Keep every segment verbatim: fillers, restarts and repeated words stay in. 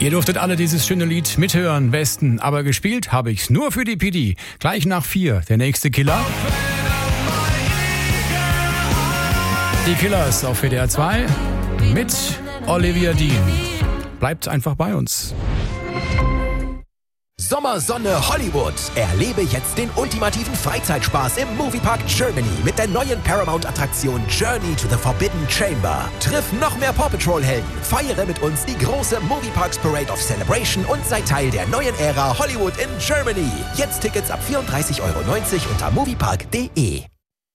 Ihr durftet alle dieses schöne Lied mithören, Westen, aber gespielt habe ich's nur für die P D. Gleich nach vier, der nächste Killer. Die Killers auf W D R zwei mit Olivia Dean. Bleibt einfach bei uns. Sommersonne Hollywood. Erlebe jetzt den ultimativen Freizeitspaß im Moviepark Germany mit der neuen Paramount-Attraktion Journey to the Forbidden Chamber. Triff noch mehr Paw Patrol-Helden, feiere mit uns die große Movieparks Parade of Celebration und sei Teil der neuen Ära Hollywood in Germany. Jetzt Tickets ab vierunddreißig Euro neunzig unter moviepark punkt de.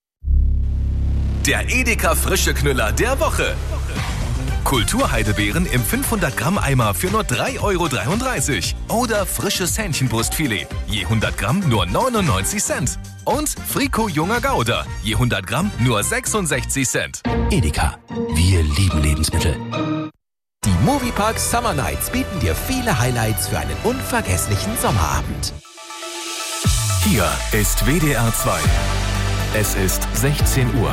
Der Edeka Frische Knüller der Woche. Kulturheidebeeren im fünfhundert Gramm Eimer für nur drei Euro dreiunddreißig. Oder frisches Hähnchenbrustfilet, je hundert Gramm nur neunundneunzig Cent. Und Frico Junger Gouda, je hundert Gramm nur sechsundsechzig Cent. Edeka, wir lieben Lebensmittel. Die Moviepark Summer Nights bieten dir viele Highlights für einen unvergesslichen Sommerabend. Hier ist W D R zwei. Es ist sechzehn Uhr.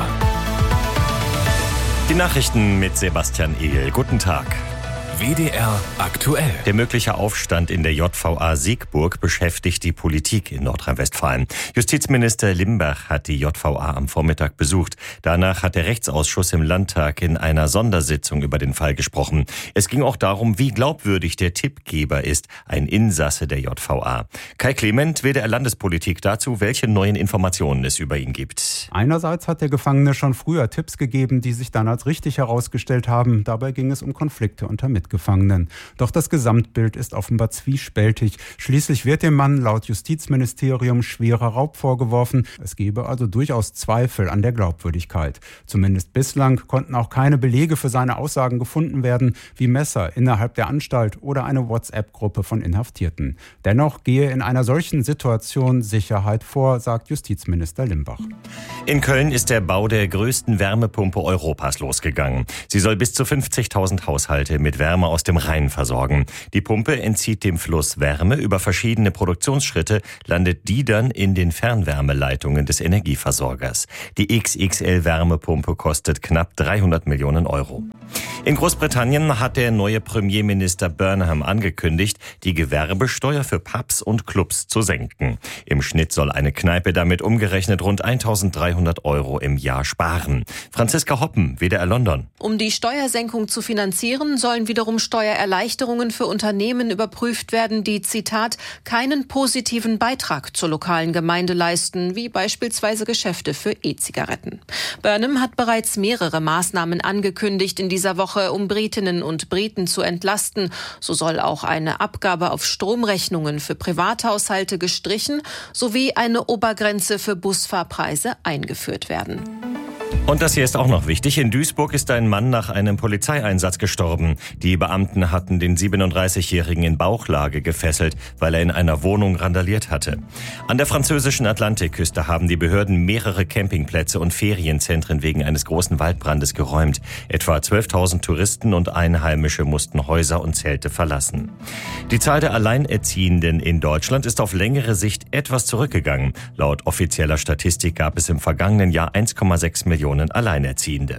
Die Nachrichten mit Sebastian Ehl. Guten Tag. W D R aktuell. Der mögliche Aufstand in der J V A Siegburg beschäftigt die Politik in Nordrhein-Westfalen. Justizminister Limbach hat die J V A am Vormittag besucht. Danach hat der Rechtsausschuss im Landtag in einer Sondersitzung über den Fall gesprochen. Es ging auch darum, wie glaubwürdig der Tippgeber ist, ein Insasse der J V A. Kai Clement, W D R Landespolitik, dazu, welche neuen Informationen es über ihn gibt. Einerseits hat der Gefangene schon früher Tipps gegeben, die sich dann als richtig herausgestellt haben. Dabei ging es um Konflikte unter Mitgefangenen. Doch das Gesamtbild ist offenbar zwiespältig. Schließlich wird dem Mann laut Justizministerium schwerer Raub vorgeworfen. Es gebe also durchaus Zweifel an der Glaubwürdigkeit. Zumindest bislang konnten auch keine Belege für seine Aussagen gefunden werden, wie Messer innerhalb der Anstalt oder eine WhatsApp-Gruppe von Inhaftierten. Dennoch gehe in einer solchen Situation Sicherheit vor, sagt Justizminister Limbach. In Köln ist der Bau der größten Wärmepumpe Europas losgegangen. Sie soll bis zu fünfzigtausend Haushalte mit Wärme aus dem Rhein versorgen. Die Pumpe entzieht dem Fluss Wärme. Über verschiedene Produktionsschritte landet die dann in den Fernwärmeleitungen des Energieversorgers. Die X X L-Wärmepumpe kostet knapp dreihundert Millionen Euro. In Großbritannien hat der neue Premierminister Burnham angekündigt, die Gewerbesteuer für Pubs und Clubs zu senken. Im Schnitt soll eine Kneipe damit umgerechnet rund eintausenddreihundert Euro im Jahr sparen. Franziska Hoppen, W D R London. Um die Steuersenkung zu finanzieren, sollen wiederum Steuererleichterungen für Unternehmen überprüft werden, die, Zitat, keinen positiven Beitrag zur lokalen Gemeinde leisten, wie beispielsweise Geschäfte für E-Zigaretten. Burnham hat bereits mehrere Maßnahmen angekündigt in dieser Woche, um Britinnen und Briten zu entlasten. So soll auch eine Abgabe auf Stromrechnungen für Privathaushalte gestrichen sowie eine Obergrenze für Busfahrpreise eingeführt werden. Und das hier ist auch noch wichtig. In Duisburg ist ein Mann nach einem Polizeieinsatz gestorben. Die Beamten hatten den siebenunddreißigjährigen in Bauchlage gefesselt, weil er in einer Wohnung randaliert hatte. An der französischen Atlantikküste haben die Behörden mehrere Campingplätze und Ferienzentren wegen eines großen Waldbrandes geräumt. Etwa zwölftausend Touristen und Einheimische mussten Häuser und Zelte verlassen. Die Zahl der Alleinerziehenden in Deutschland ist auf längere Sicht etwas zurückgegangen. Laut offizieller Statistik gab es im vergangenen Jahr eins Komma sechs Millionen Alleinerziehende.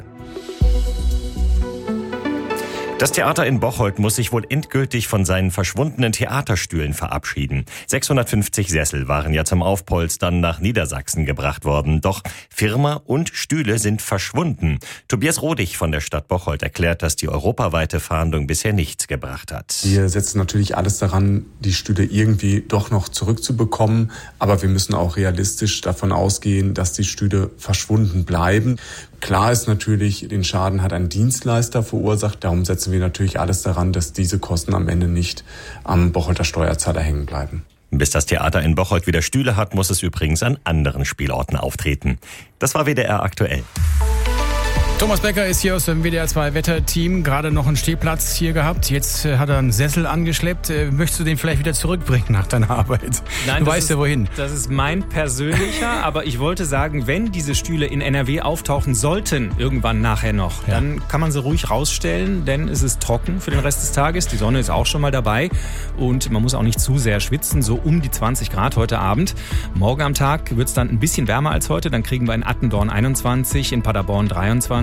Das Theater in Bocholt muss sich wohl endgültig von seinen verschwundenen Theaterstühlen verabschieden. sechshundertfünfzig Sessel waren ja zum Aufpolstern nach Niedersachsen gebracht worden. Doch Firma und Stühle sind verschwunden. Tobias Rodig von der Stadt Bocholt erklärt, dass die europaweite Fahndung bisher nichts gebracht hat. Wir setzen natürlich alles daran, die Stühle irgendwie doch noch zurückzubekommen. Aber wir müssen auch realistisch davon ausgehen, dass die Stühle verschwunden bleiben. Klar ist natürlich, den Schaden hat ein Dienstleister verursacht. Darum setzen wir natürlich alles daran, dass diese Kosten am Ende nicht am Bocholter Steuerzahler hängen bleiben. Bis das Theater in Bocholt wieder Stühle hat, muss es übrigens an anderen Spielorten auftreten. Das war W D R aktuell. Thomas Becker ist hier aus dem W D R zwei Wetterteam, gerade noch einen Stehplatz hier gehabt. Jetzt äh, hat er einen Sessel angeschleppt. Äh, möchtest du den vielleicht wieder zurückbringen nach deiner Arbeit? Nein, du weißt ist, ja wohin. Das ist mein persönlicher, aber ich wollte sagen, wenn diese Stühle in N R W auftauchen sollten, irgendwann nachher noch, ja, dann kann man sie ruhig rausstellen, denn es ist trocken für den Rest des Tages. Die Sonne ist auch schon mal dabei und man muss auch nicht zu sehr schwitzen, so um die zwanzig Grad heute Abend. Morgen am Tag wird es dann ein bisschen wärmer als heute, dann kriegen wir in Attendorn einundzwanzig, in Paderborn dreiundzwanzig,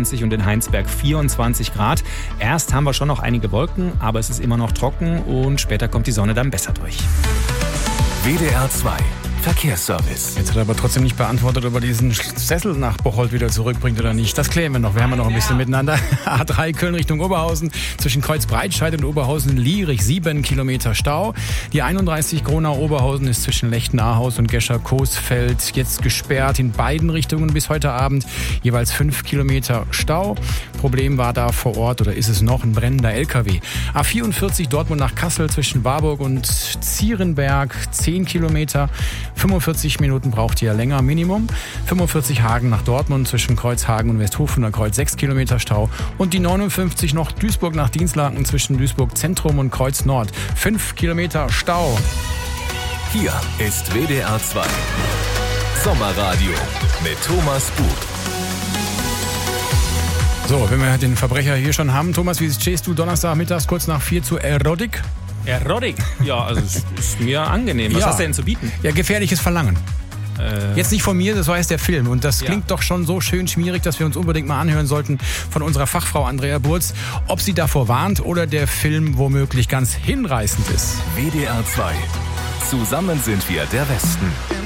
dreiundzwanzig und in Heinsberg vierundzwanzig Grad. Erst haben wir schon noch einige Wolken, aber es ist immer noch trocken und später kommt die Sonne dann besser durch. W D R zwei Verkehrsservice. Jetzt hat er aber trotzdem nicht beantwortet, ob er diesen Sessel nach Bocholt wieder zurückbringt oder nicht. Das klären wir noch. Wir haben ja noch ein bisschen miteinander. A drei Köln Richtung Oberhausen. Zwischen Kreuz Breitscheid und Oberhausen-Lierig sieben Kilometer Stau. Die einunddreißig Gronau-Oberhausen ist zwischen Lechten-Ahaus und Gescher-Coesfeld jetzt gesperrt in beiden Richtungen bis heute Abend. Jeweils fünf Kilometer Stau. Problem war da vor Ort oder ist es noch ein brennender L K W. A vierundvierzig Dortmund nach Kassel zwischen Warburg und Zierenberg zehn Kilometer. fünfundvierzig Minuten braucht ihr länger, Minimum. fünfundvierzig Hagen nach Dortmund zwischen Kreuzhagen und Westhofen und Kreuz sechs Kilometer Stau. Und die neunundfünfzig noch Duisburg nach Dienstlaken zwischen Duisburg Zentrum und Kreuz Nord. fünf Kilometer Stau. Hier ist W D R zwei Sommerradio mit Thomas Bug. So, wenn wir den Verbrecher hier schon haben. Thomas, wie stehst du Donnerstag mittags kurz nach vier zu Erotik? Erotik? Ja, also es ist mir angenehm. Was Ja. hast du denn zu bieten? Ja, gefährliches Verlangen. Äh, Jetzt nicht von mir, das heißt der Film. Und das Ja. klingt doch schon so schön schmierig, dass wir uns unbedingt mal anhören sollten von unserer Fachfrau Andrea Burz, ob sie davor warnt oder der Film womöglich ganz hinreißend ist. W D R zwei. Zusammen sind wir der Westen.